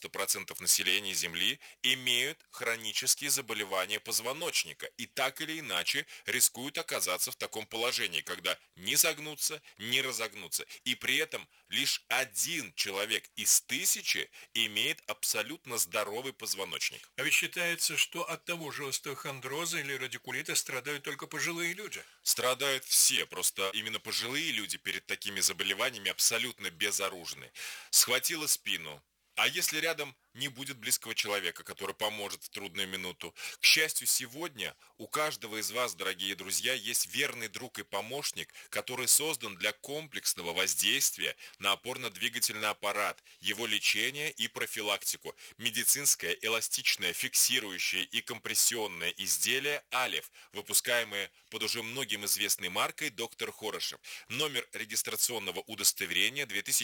90% населения Земли имеют хронические заболевания позвоночника и так или иначе рискуют оказаться в таком положении, когда не согнуться, не разогнуться. И при этом лишь 1 человек из 1000 имеет абсолютно здоровый позвоночник. А ведь считается, что от того же остеохондроза или радикулита страдают только пожилые люди. Страдают все, просто именно пожилые люди перед такими заболеваниями абсолютно безоружны. Схватила спину. А если рядом не будет близкого человека, который поможет в трудную минуту? К счастью, сегодня у каждого из вас, дорогие друзья, есть верный друг и помощник, который создан для комплексного воздействия на опорно-двигательный аппарат, его лечение и профилактику. Медицинское, эластичное, фиксирующее и компрессионное изделие «Алев», выпускаемое под уже многим известной маркой «Доктор Хорошев». Номер регистрационного удостоверения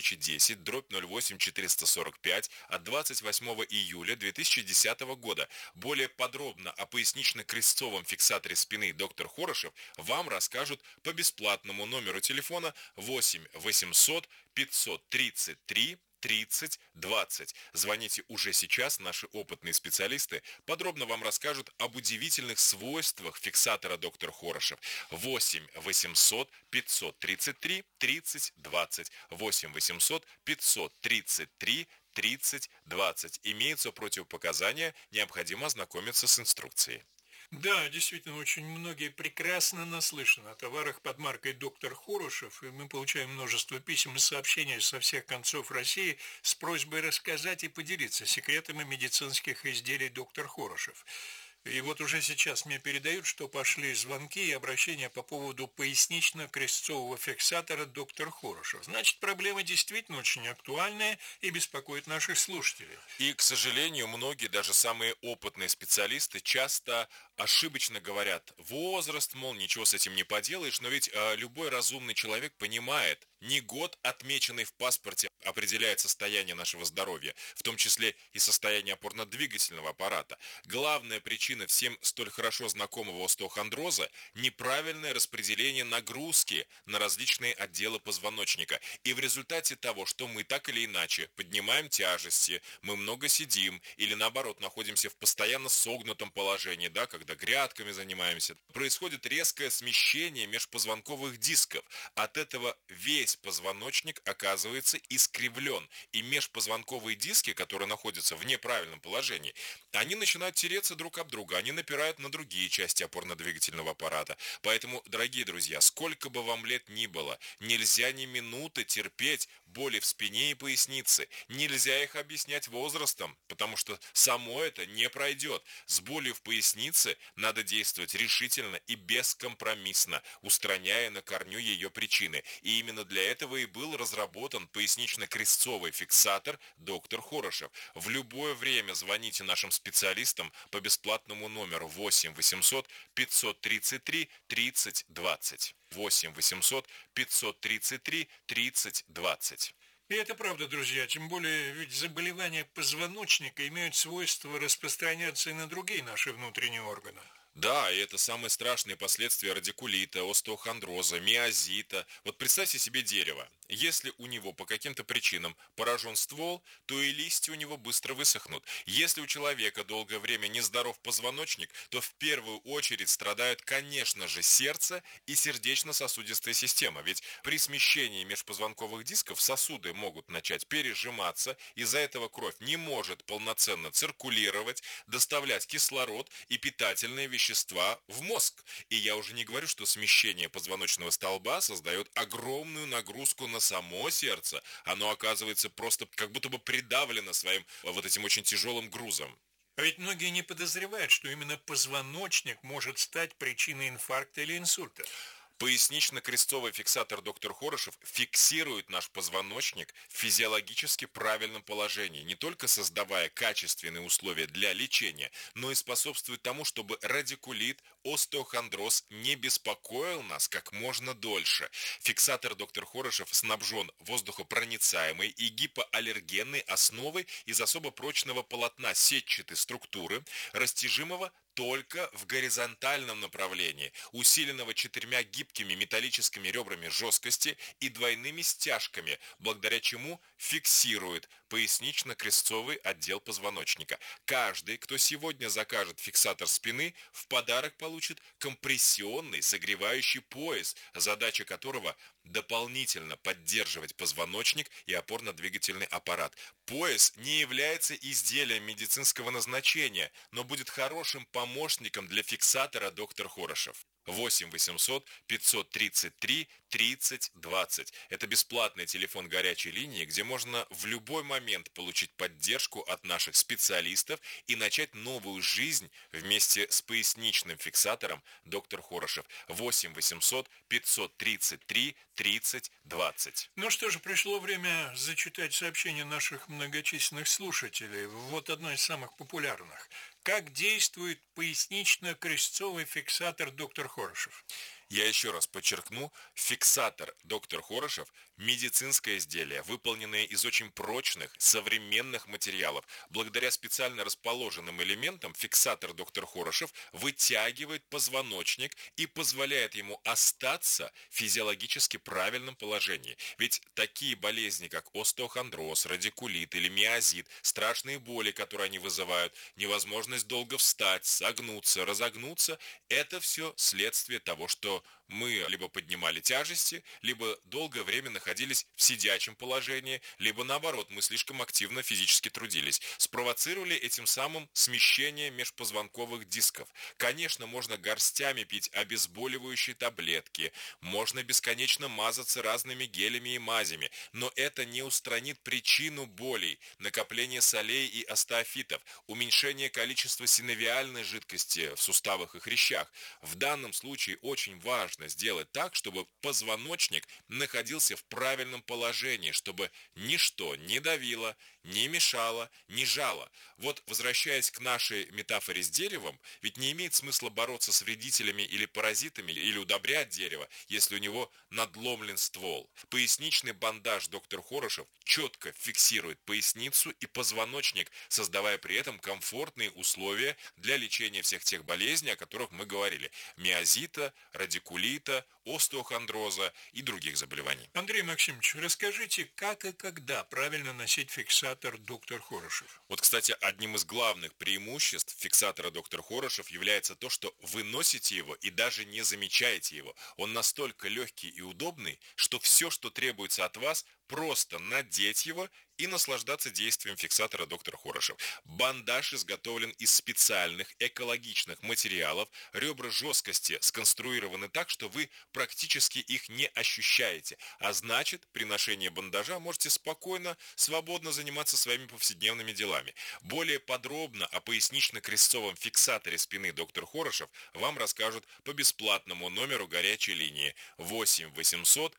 2010/08445 от 28 июля 2010 года. Более подробно о пояснично-крестцовом фиксаторе спины «Доктор Хорошев» вам расскажут по бесплатному номеру телефона 8 800 533 30 20. Звоните уже сейчас, наши опытные специалисты подробно вам расскажут об удивительных свойствах фиксатора «Доктор Хорошев». 8 800 533 30 20. 8 800 533 30 20. Имеются противопоказания, необходимо ознакомиться с инструкцией. Да, действительно, очень многие прекрасно наслышаны о товарах под маркой «Доктор Хорошев», и мы получаем множество писем и сообщений со всех концов России с просьбой рассказать и поделиться секретами медицинских изделий «Доктор Хорошев». И вот уже сейчас мне передают, что пошли звонки и обращения по поводу пояснично-крестцового фиксатора доктор Хорошев. Значит, проблема действительно очень актуальная и беспокоит наших слушателей. И, к сожалению, многие, даже самые опытные специалисты, часто ошибочно говорят: возраст, мол, ничего с этим не поделаешь, но ведь любой разумный человек понимает, не год, отмеченный в паспорте, определяет состояние нашего здоровья, в том числе и состояние опорно-двигательного аппарата. Главная причина всем столь хорошо знакомого остеохондроза – неправильное распределение нагрузки на различные отделы позвоночника. И в результате того, что мы так или иначе поднимаем тяжести, мы много сидим или наоборот находимся в постоянно согнутом положении, да, когда грядками занимаемся, происходит резкое смещение межпозвонковых дисков. От этого весь позвоночник оказывается искривлен, и межпозвонковые диски, которые находятся в неправильном положении, они начинают тереться друг об друга, они напирают на другие части опорно-двигательного аппарата. Поэтому, дорогие друзья, сколько бы вам лет ни было, нельзя ни минуты терпеть боли в спине и пояснице. Нельзя их объяснять возрастом, потому что само это не пройдет. С болью в пояснице надо действовать решительно и бескомпромиссно, устраняя на корню ее причины. И именно для этого и был разработан пояснично-крестцовый фиксатор доктор Хорошев. В любое время звоните нашим специалистам по бесплатному номеру 8 800 533 30 20. 8 800 533 30 20. И это правда, друзья, тем более ведь заболевания позвоночника имеют свойство распространяться и на другие наши внутренние органы. Да, и это самые страшные последствия радикулита, остеохондроза, миозита. Вот представьте себе дерево. Если у него по каким-то причинам поражен ствол, то и листья у него быстро высохнут. Если у человека долгое время нездоров позвоночник, то в первую очередь страдают, конечно же, сердце и сердечно-сосудистая система. Ведь при смещении межпозвонковых дисков сосуды могут начать пережиматься, из-за этого кровь не может полноценно циркулировать, доставлять кислород и питательные вещества в мозг. И я уже не говорю, что смещение позвоночного столба создает огромную нагрузку на само сердце. Оно оказывается просто как будто бы придавлено своим вот этим очень тяжелым грузом. А ведь многие не подозревают, что именно позвоночник может стать причиной инфаркта или инсульта. Пояснично-крестцовый фиксатор доктор Хорошев фиксирует наш позвоночник в физиологически правильном положении, не только создавая качественные условия для лечения, но и способствует тому, чтобы радикулит, остеохондроз не беспокоил нас как можно дольше. Фиксатор доктор Хорошев снабжен воздухопроницаемой и гипоаллергенной основой из особо прочного полотна сетчатой структуры, растяжимого только в горизонтальном направлении, усиленного 4 гибкими металлическими ребрами жесткости и двойными стяжками, благодаря чему фиксирует пояснично-крестцовый отдел позвоночника. Каждый, кто сегодня закажет фиксатор спины, в подарок получит компрессионный согревающий пояс, задача которого дополнительно поддерживать позвоночник и опорно-двигательный аппарат. Пояс не является изделием медицинского назначения, но будет хорошим помощником для фиксатора доктор Хорошев. 8 800 533 30 20. Это бесплатный телефон горячей линии, где можно в любой момент получить поддержку от наших специалистов и начать новую жизнь вместе с поясничным фиксатором доктор Хорошев. 8 800 533 30 20. Ну что же, пришло время зачитать сообщения наших многочисленных слушателей. Вот одно из самых популярных. Как действует пояснично-крестцовый фиксатор доктор Хорошев? Я еще раз подчеркну, фиксатор доктор Хорошев – медицинское изделие, выполненное из очень прочных, современных материалов. Благодаря специально расположенным элементам фиксатор доктор Хорошев вытягивает позвоночник и позволяет ему остаться в физиологически правильном положении. Ведь такие болезни, как остеохондроз, радикулит или миозит, страшные боли, которые они вызывают, невозможность долго встать, согнуться, разогнуться – это все следствие того, что мы либо поднимали тяжести, либо долгое время находились в сидячем положении, либо наоборот, мы слишком активно физически трудились. Спровоцировали этим самым смещение межпозвонковых дисков. Конечно, можно горстями пить обезболивающие таблетки, можно бесконечно мазаться разными гелями и мазями, но это не устранит причину болей, накопление солей и остеофитов, уменьшение количества синовиальной жидкости в суставах и хрящах. В данном случае очень важно сделать так, чтобы позвоночник находился в правильном положении, чтобы ничто не давило, не мешало, не жало. Вот, возвращаясь к нашей метафоре с деревом, ведь не имеет смысла бороться с вредителями или паразитами, или удобрять дерево, если у него надломлен ствол. Поясничный бандаж доктор Хорошев четко фиксирует поясницу и позвоночник, создавая при этом комфортные условия для лечения всех тех болезней, о которых мы говорили. Миозита, радикулита, остеохондроза и других заболеваний. Андрей Максимович, расскажите, как и когда правильно носить фиксатор доктор Хорошев? Вот, кстати, одним из главных преимуществ фиксатора доктор Хорошев является то, что вы носите его и даже не замечаете его. Он настолько легкий и удобный, что все, что требуется от вас, просто надеть его и наслаждаться действием фиксатора доктор Хорошев. Бандаж изготовлен из специальных экологичных материалов, ребра жесткости сконструированы так, что вы практически их не ощущаете, а значит, при ношении бандажа можете спокойно, свободно заниматься своими повседневными делами. Более подробно о пояснично-крестцовом фиксаторе спины доктор Хорошев вам расскажут по бесплатному номеру горячей линии 8 800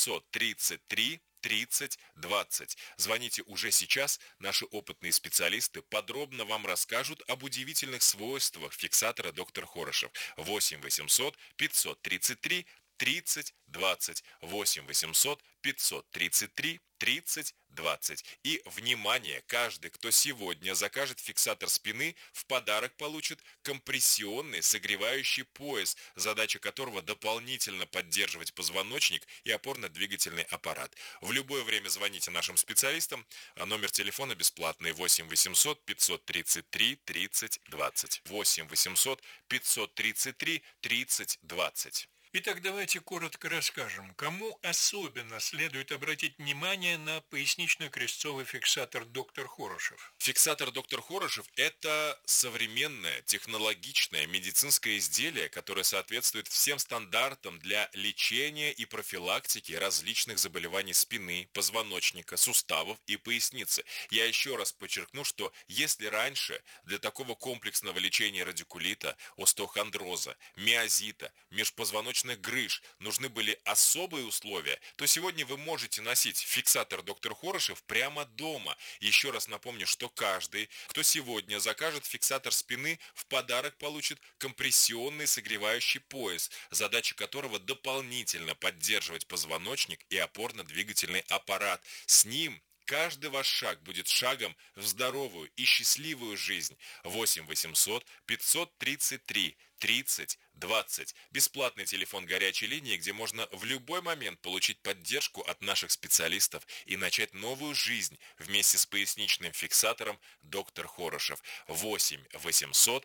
533 30-20. Звоните уже сейчас, наши опытные специалисты подробно вам расскажут об удивительных свойствах фиксатора доктор Хорошев. 8 800 533 30-20. 8 800 533 30-20. И, внимание, каждый, кто сегодня закажет фиксатор спины, в подарок получит компрессионный согревающий пояс, задача которого дополнительно поддерживать позвоночник и опорно-двигательный аппарат. В любое время звоните нашим специалистам, а номер телефона бесплатный 8 800 533 30-20. 8 800 533 30-20. Итак, давайте коротко расскажем, кому особенно следует обратить внимание на пояснично-крестцовый фиксатор доктор Хорошев. Фиксатор доктор Хорошев – это современное технологичное медицинское изделие, которое соответствует всем стандартам для лечения и профилактики различных заболеваний спины, позвоночника, суставов и поясницы. Я еще раз подчеркну, что если раньше для такого комплексного лечения радикулита, остеохондроза, миозита, межпозвоночных грыж нужны были особые условия, то сегодня вы можете носить фиксатор доктор Хорошев прямо дома. Еще раз напомню, что каждый, кто сегодня закажет фиксатор спины, в подарок получит компрессионный согревающий пояс, задача которого дополнительно поддерживать позвоночник и опорно-двигательный аппарат. С ним каждый ваш шаг будет шагом в здоровую и счастливую жизнь. 8 800 533 30-20. Бесплатный телефон горячей линии, где можно в любой момент получить поддержку от наших специалистов и начать новую жизнь вместе с поясничным фиксатором доктор Хорошев. 8 800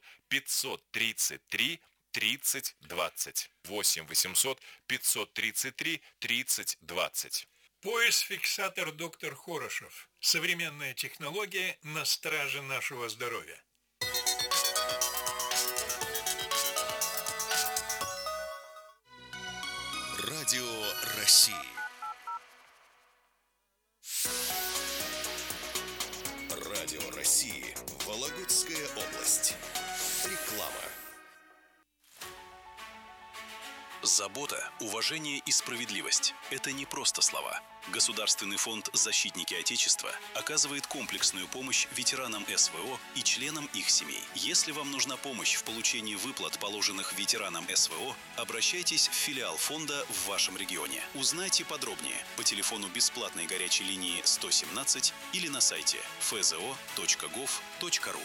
533 30-20. 8 800 533 30-20. Пояс-фиксатор доктор Хорошев. Современная технология на страже нашего здоровья. Радио России. Радио России. Вологодская область. Реклама. Забота, уважение и справедливость – это не просто слова. Государственный фонд «Защитники Отечества» оказывает комплексную помощь ветеранам СВО и членам их семей. Если вам нужна помощь в получении выплат, положенных ветеранам СВО, обращайтесь в филиал фонда в вашем регионе. Узнайте подробнее по телефону бесплатной горячей линии 117 или на сайте fzo.gov.ru.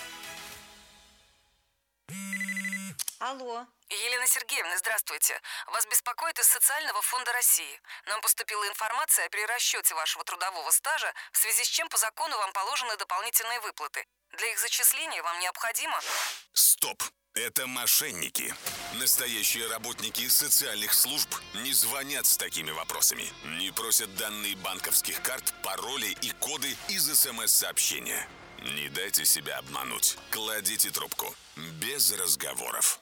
Алло. Елена Сергеевна, здравствуйте. Вас беспокоит из Социального фонда России. Нам поступила информация о перерасчете вашего трудового стажа, в связи с чем по закону вам положены дополнительные выплаты. Для их зачисления вам необходимо... Стоп! Это мошенники. Настоящие работники социальных служб не звонят с такими вопросами. Не просят данные банковских карт, пароли и коды из СМС-сообщения. Не дайте себя обмануть. Кладите трубку. Без разговоров.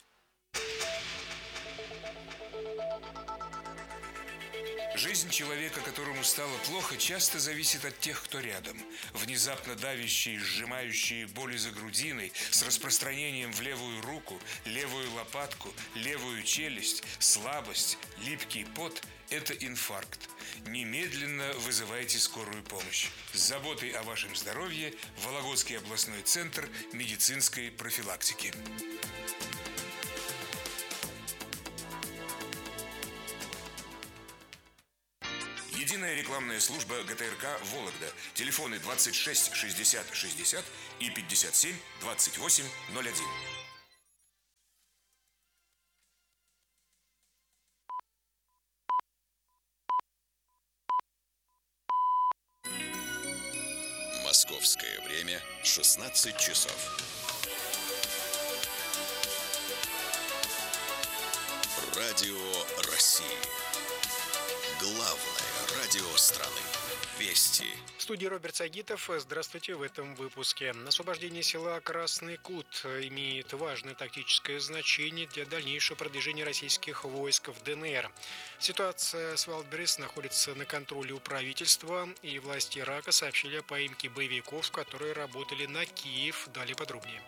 Жизнь человека, которому стало плохо, часто зависит от тех, кто рядом. Внезапно давящие, сжимающие боли за грудиной, с распространением в левую руку, левую лопатку, левую челюсть, слабость, липкий пот – это инфаркт. Немедленно вызывайте скорую помощь. С заботой о вашем здоровье Вологодский областной центр медицинской профилактики. Единая рекламная служба ГТРК «Вологда». Телефоны 26 60 60 и 57 28 01. Московское время 16 часов. Радио России. Главное радио страны. Вести. В студии Роберт Сагитов. Здравствуйте в этом выпуске. Освобождение села Красный Кут имеет важное тактическое значение для дальнейшего продвижения российских войск в ДНР. Ситуация с Валдберес находится на контроле у правительства, и власти Ирака сообщили о поимке боевиков, которые работали на Киев. Далее подробнее.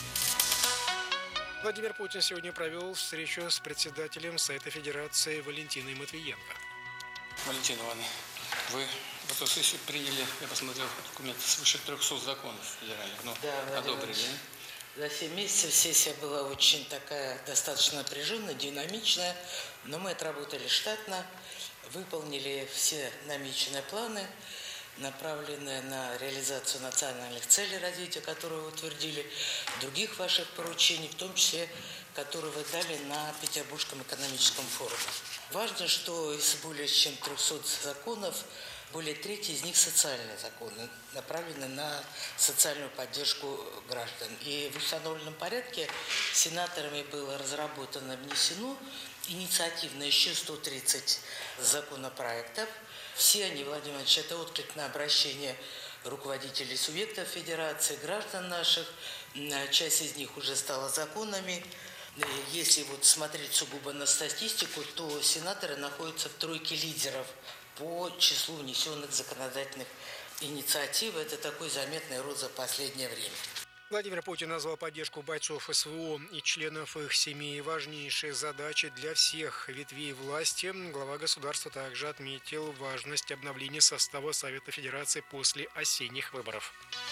Владимир Путин сегодня провел встречу с председателем Совета Федерации Валентиной Матвиенко. Валентина Ивановна, вы в эту сессию приняли, я посмотрел документы, свыше 300 законов федеральных, но да, одобрили. За 7 месяцев сессия была очень такая, достаточно напряженная, динамичная, но мы отработали штатно, выполнили все намеченные планы, направленные на реализацию национальных целей развития, которые вы утвердили, других ваших поручений, в том числе, которые вы дали на Петербургском экономическом форуме. Важно, что из более чем 300 законов, более трети из них социальные законы, направлены на социальную поддержку граждан. И в установленном порядке сенаторами было разработано, внесено инициативно еще 130 законопроектов. Все они, Владимир Ильич, это отклик на обращение руководителей субъектов федерации, граждан наших. Часть из них уже стала законами. Если вот смотреть сугубо на статистику, то сенаторы находятся в тройке лидеров по числу внесенных законодательных инициатив. Это такой заметный рост за последнее время. Владимир Путин назвал поддержку бойцов СВО и членов их семей важнейшей задачей для всех ветвей власти. Глава государства также отметил важность обновления состава Совета Федерации после осенних выборов.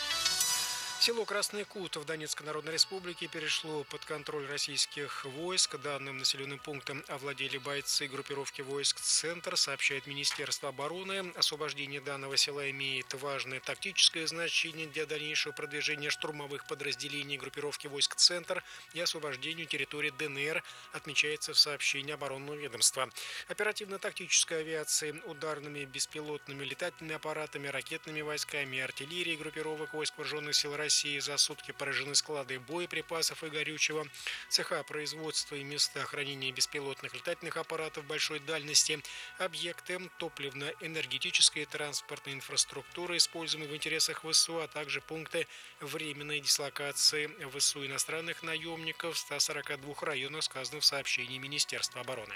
Село Красный Кут в Донецкой Народной Республике перешло под контроль российских войск. Данным населенным пунктом овладели бойцы группировки войск «Центр», сообщает Министерство обороны. Освобождение данного села имеет важное тактическое значение для дальнейшего продвижения штурмовых подразделений группировки войск «Центр» и освобождению территории ДНР, отмечается в сообщении оборонного ведомства. Оперативно-тактической авиацией, ударными беспилотными летательными аппаратами, ракетными войсками, артиллерией группировок войск вооруженных сил России за сутки поражены склады боеприпасов и горючего, цеха производства и места хранения беспилотных летательных аппаратов большой дальности, объекты топливно-энергетической и транспортной инфраструктуры, используемые в интересах ВСУ, а также пункты временной дислокации ВСУ иностранных наемников в 142 районах, сказано в сообщении Министерства обороны.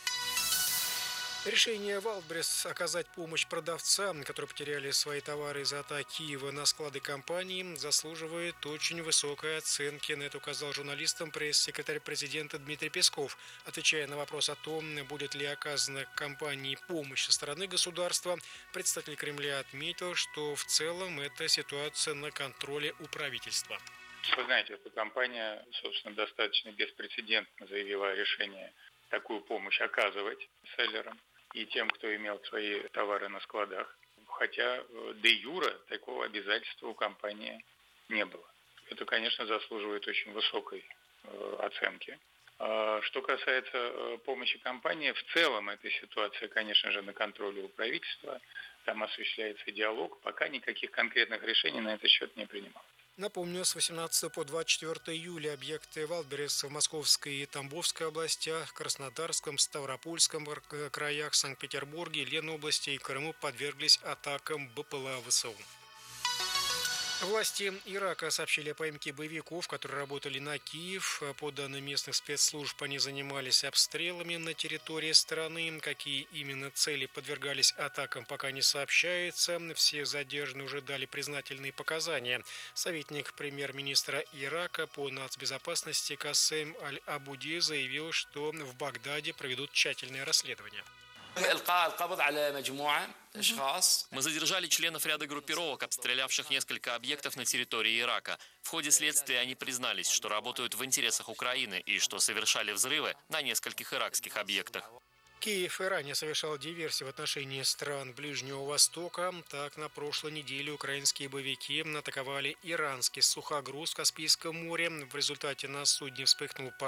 Решение Валдберес оказать помощь продавцам, которые потеряли свои товары из-за атаки Киева на склады компании, заслуживает очень высокой оценки. На это указал журналистам пресс-секретарь президента Дмитрий Песков, отвечая на вопрос о том, будет ли оказана компании помощь со стороны государства. Представитель Кремля отметил, что в целом эта ситуация на контроле у правительства. Вы знаете, эта компания, собственно, достаточно беспрецедентно заявила о решении такую помощь оказывать селлерам и тем, кто имел свои товары на складах. Хотя де-юре такого обязательства у компании не было. Это, конечно, заслуживает очень высокой оценки. Что касается помощи компании, в целом эта ситуация, конечно же, на контроле у правительства. Там осуществляется диалог. Пока никаких конкретных решений на этот счет не принималось. Напомню, с 18 по 24 июля объекты Валберес в Московской и Тамбовской областях, Краснодарском, Ставропольском краях, Санкт-Петербурге, Ленобласти и Крыму подверглись атакам БПЛА ВСУ. Власти Ирака сообщили о поимке боевиков, которые работали на Киев. По данным местных спецслужб, они занимались обстрелами на территории страны. Какие именно цели подвергались атакам, пока не сообщается. Все задержанные уже дали признательные показания. Советник премьер-министра Ирака по нацбезопасности Кассем Аль-Абуди заявил, что в Багдаде проведут тщательное расследование. Мы задержали членов ряда группировок, обстрелявших несколько объектов на территории Ирака. В ходе следствия они признались, что работают в интересах Украины и что совершали взрывы на нескольких иракских объектах. Киев и ранее совершал диверсии в отношении стран Ближнего Востока. Так, на прошлой неделе украинские боевики атаковали иранский сухогруз в Каспийском море. В результате на судне вспыхнул пожар.